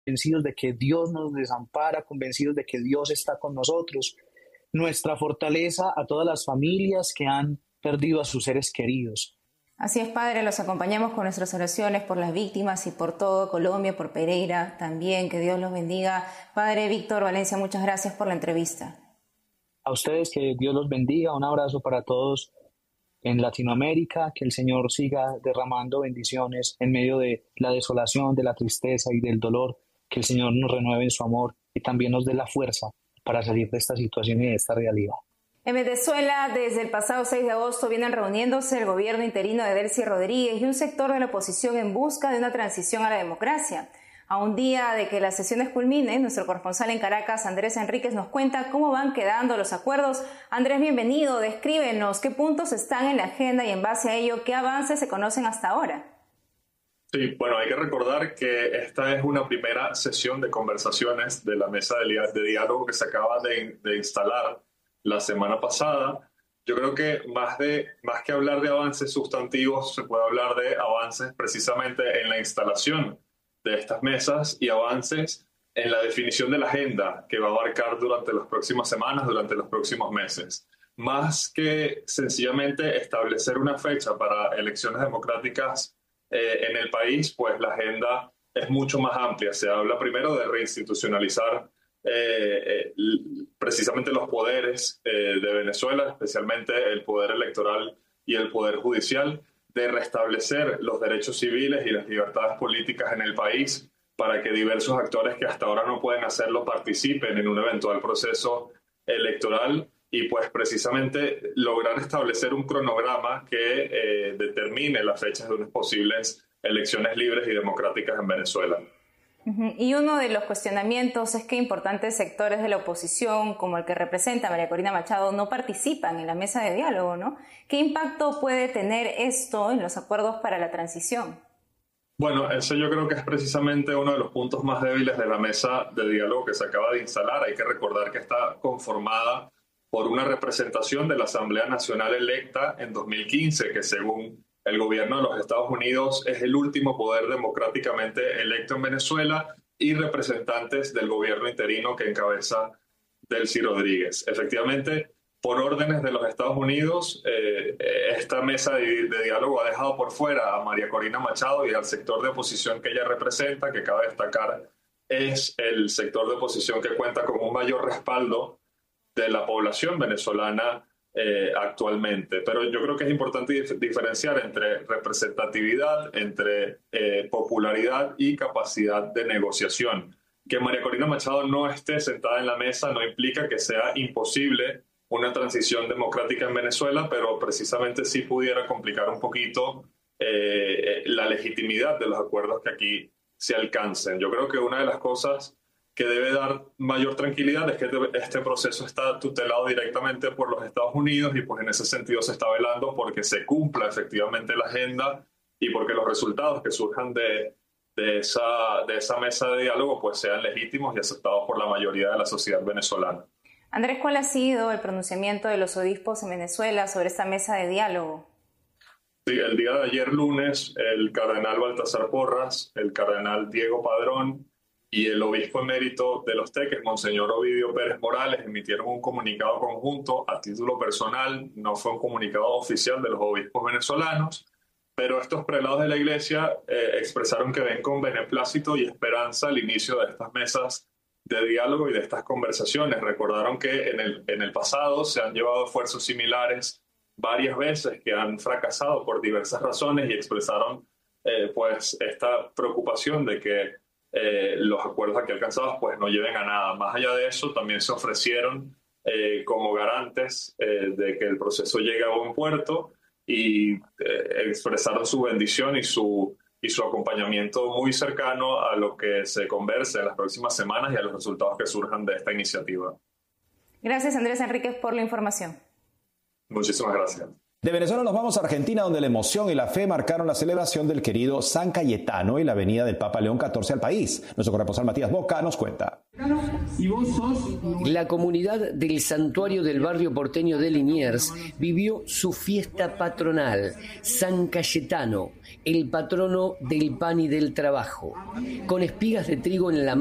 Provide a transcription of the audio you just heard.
convencidos de que Dios nos desampara, convencidos de que Dios está con nosotros. Nuestra fortaleza a todas las familias que han perdido a sus seres queridos. Así es, Padre, los acompañamos con nuestras oraciones por las víctimas y por todo Colombia, por Pereira también, que Dios los bendiga. Padre Víctor Valencia, muchas gracias por la entrevista. A ustedes, que Dios los bendiga, un abrazo para todos en Latinoamérica, que el Señor siga derramando bendiciones en medio de la desolación, de la tristeza y del dolor, que el Señor nos renueve en su amor y también nos dé la fuerza para salir de esta situación y de esta realidad. En Venezuela, desde el pasado 6 de agosto vienen reuniéndose el gobierno interino de Delcy Rodríguez y un sector de la oposición en busca de una transición a la democracia. A un día de que las sesiones culminen, nuestro corresponsal en Caracas, Andrés Enríquez, nos cuenta cómo van quedando los acuerdos. Andrés, bienvenido. Descríbenos qué puntos están en la agenda y en base a ello, qué avances se conocen hasta ahora. Sí, bueno, hay que recordar que esta es una primera sesión de conversaciones de la mesa de diálogo que se acaba de instalar la semana pasada. Yo creo que más que hablar de avances sustantivos, se puede hablar de avances precisamente en la instalación de estas mesas y avances en la definición de la agenda que va a abarcar durante las próximas semanas, durante los próximos meses. Más que sencillamente establecer una fecha para elecciones democráticas en el país, pues la agenda es mucho más amplia. Se habla primero de reinstitucionalizar precisamente los poderes de Venezuela, especialmente el poder electoral y el poder judicial, de restablecer los derechos civiles y las libertades políticas en el país para que diversos actores que hasta ahora no pueden hacerlo participen en un eventual proceso electoral y pues precisamente lograr establecer un cronograma que determine las fechas de unas posibles elecciones libres y democráticas en Venezuela. Y uno de los cuestionamientos es que importantes sectores de la oposición, como el que representa María Corina Machado, no participan en la mesa de diálogo, ¿no? ¿Qué impacto puede tener esto en los acuerdos para la transición? Bueno, eso yo creo que es precisamente uno de los puntos más débiles de la mesa de diálogo que se acaba de instalar. Hay que recordar que está conformada por una representación de la Asamblea Nacional electa en 2015, que según el gobierno de los Estados Unidos es el último poder democráticamente electo en Venezuela, y representantes del gobierno interino que encabeza Delcy Rodríguez. Efectivamente, por órdenes de los Estados Unidos, esta mesa de diálogo ha dejado por fuera a María Corina Machado y al sector de oposición que ella representa, que cabe destacar es el sector de oposición que cuenta con un mayor respaldo de la población venezolana actualmente. Pero yo creo que es importante diferenciar entre representatividad, entre popularidad y capacidad de negociación. Que María Corina Machado no esté sentada en la mesa no implica que sea imposible una transición democrática en Venezuela, pero precisamente sí pudiera complicar un poquito la legitimidad de los acuerdos que aquí se alcancen. Yo creo que una de las cosas que debe dar mayor tranquilidad es que este proceso está tutelado directamente por los Estados Unidos y pues en ese sentido se está velando porque se cumpla efectivamente la agenda y porque los resultados que surjan de esa mesa de diálogo pues sean legítimos y aceptados por la mayoría de la sociedad venezolana. Andrés, ¿cuál ha sido el pronunciamiento de los obispos en Venezuela sobre esta mesa de diálogo? Sí, el día de ayer lunes, el cardenal Baltasar Porras, el cardenal Diego Padrón y el obispo emérito de Los Teques, Monseñor Ovidio Pérez Morales, emitieron un comunicado conjunto a título personal. No fue un comunicado oficial de los obispos venezolanos, pero estos prelados de la Iglesia expresaron que ven con beneplácito y esperanza el inicio de estas mesas de diálogo y de estas conversaciones. Recordaron que en el pasado se han llevado esfuerzos similares varias veces que han fracasado por diversas razones y expresaron pues esta preocupación de que los acuerdos aquí alcanzados pues no lleven a nada. Más allá de eso, también se ofrecieron como garantes de que el proceso llegue a buen puerto y expresaron su bendición y su acompañamiento muy cercano a lo que se converse en las próximas semanas y a los resultados que surjan de esta iniciativa. Gracias, Andrés Enríquez, por la información. Muchísimas gracias. De Venezuela nos vamos a Argentina, donde la emoción y la fe marcaron la celebración del querido San Cayetano y la venida del Papa León XIV al país. Nuestro corresponsal Matías Boca nos cuenta. La comunidad del santuario del barrio porteño de Liniers vivió su fiesta patronal, San Cayetano, el patrono del pan y del trabajo. Con espigas de trigo en la